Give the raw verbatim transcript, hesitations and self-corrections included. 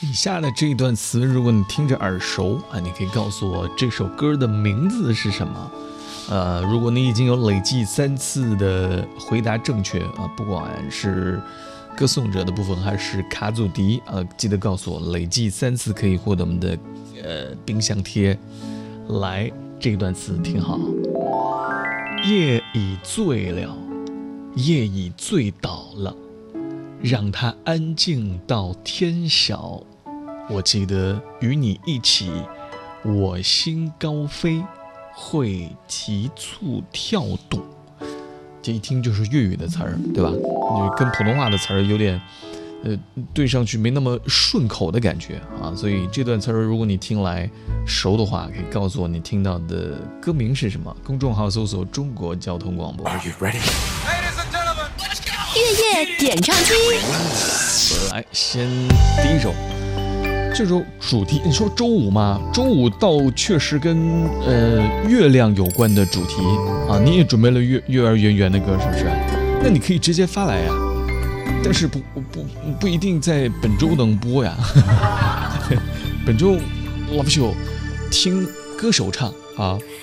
以下的这一段词，如果你听着耳熟啊，你可以告诉我这首歌的名字是什么。呃，如果你已经有累计三次的回答正确啊，不管是歌颂者的部分还是卡祖笛啊，记得告诉我，累计三次可以获得我们的呃冰箱贴。来，这段词听好。夜已醉了，夜已醉倒了，让它安静到天晓。我记得与你一起，我心高飞，会急促跳动。这一听就是粤语的词儿，对吧？你跟普通话的词儿有点，呃，对上去没那么顺口的感觉啊。所以这段词儿，如果你听来熟的话，可以告诉我你听到的歌名是什么。公众号搜索中国交通广播。Are you ready? Ladies and gentlemen, let's go! 月夜点唱机。 来，先第一首。这首主题，你说周五嘛？周五倒确实跟呃月亮有关的主题啊。你也准备了月月儿圆圆的歌是不是？那你可以直接发来呀，但是不不不一定在本周能播呀。本周老不秀听歌手唱啊。